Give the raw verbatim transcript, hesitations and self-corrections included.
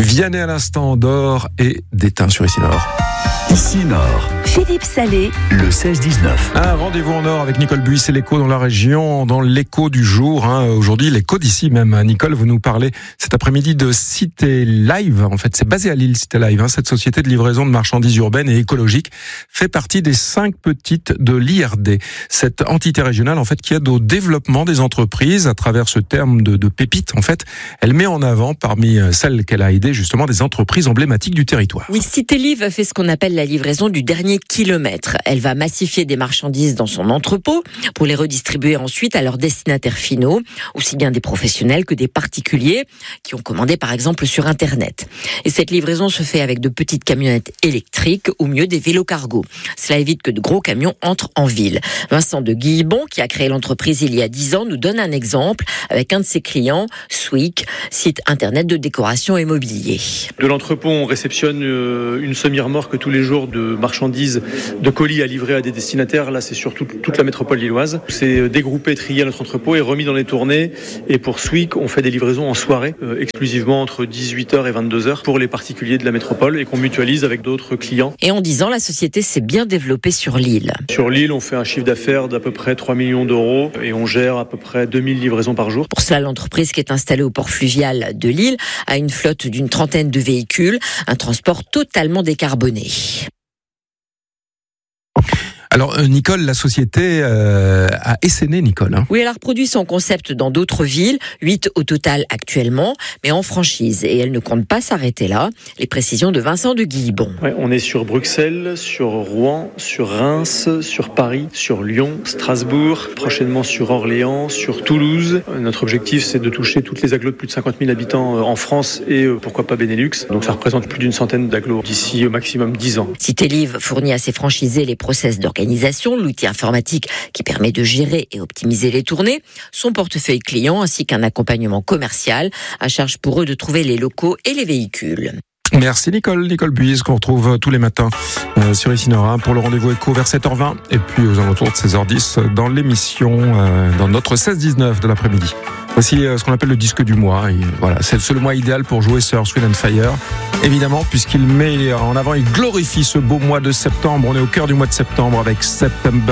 Vianney à l'instant d'or et d'éteint sur Ici Nord. Ici Nord. Philippe Salé. Le seize dix-neuf. Un rendez-vous en or avec Nicole Buis et l'écho dans la région, dans l'écho du jour. Hein. Aujourd'hui, l'écho d'ici même. Nicole, vous nous parlez cet après-midi de Cité Live. En fait, c'est basé à Lille, Cité Live. Hein. Cette société de livraison de marchandises urbaines et écologiques fait partie des cinq petites de l'I R D. Cette entité régionale, en fait, qui aide au développement des entreprises à travers ce terme de, de pépite. En fait, elle met en avant, parmi celles qu'elle a aidées, justement, des entreprises emblématiques du territoire. Oui, Cité Live fait ce qu'on appelle la livraison du dernier kilomètre. Elle va massifier des marchandises dans son entrepôt pour les redistribuer ensuite à leurs destinataires finaux, aussi bien des professionnels que des particuliers qui ont commandé par exemple sur Internet. Et cette livraison se fait avec de petites camionnettes électriques ou mieux des vélos cargo. Cela évite que de gros camions entrent en ville. Vincent de Guillebon, qui a créé l'entreprise il y a dix ans, nous donne un exemple avec un de ses clients, Swick, site Internet de décoration et mobilier. De l'entrepôt, on réceptionne une semi-remorque tous les jours de marchandises, de colis à livrer à des destinataires. Là, c'est sur toute, toute la métropole lilloise. C'est dégroupé, trié à notre entrepôt et remis dans les tournées. Et pour Swick, on fait des livraisons en soirée, euh, exclusivement entre dix-huit heures et vingt-deux heures pour les particuliers de la métropole et qu'on mutualise avec d'autres clients. Et en dix ans, la société s'est bien développée sur l'île. Sur l'île, on fait un chiffre d'affaires d'à peu près trois millions d'euros et on gère à peu près deux mille livraisons par jour. Pour cela, l'entreprise qui est installée au port fluvial de Lille a une flotte d'une trentaine de véhicules, un transport totalement décarboné. Alors, Nicole, la société euh, a essaimé, Nicole. Hein. Oui, elle a reproduit son concept dans d'autres villes, huit au total actuellement, mais en franchise. Et elle ne compte pas s'arrêter là. Les précisions de Vincent de Guillebon. Ouais, on est sur Bruxelles, sur Rouen, sur Reims, sur Paris, sur Lyon, Strasbourg, prochainement sur Orléans, sur Toulouse. Notre objectif, c'est de toucher toutes les agglos de plus de cinquante mille habitants en France et pourquoi pas Benelux. Donc ça représente plus d'une centaine d'agglos d'ici au maximum dix ans. Cité Live fournit à ses franchisés les process d'organisation, l'outil informatique qui permet de gérer et optimiser les tournées, son portefeuille client ainsi qu'un accompagnement commercial, à charge pour eux de trouver les locaux et les véhicules. Merci Nicole, Nicole Buis, qu'on retrouve tous les matins euh, sur Ici Nord pour le rendez-vous écho vers sept heures vingt et puis aux alentours de seize heures dix dans l'émission, euh, dans notre seize dix-neuf de l'après-midi. Voici euh, ce qu'on appelle le disque du mois. Et, voilà, c'est, c'est le mois idéal pour jouer sur Earth, Wind and Fire. Évidemment, puisqu'il met en avant, il glorifie ce beau mois de septembre. On est au cœur du mois de septembre avec September.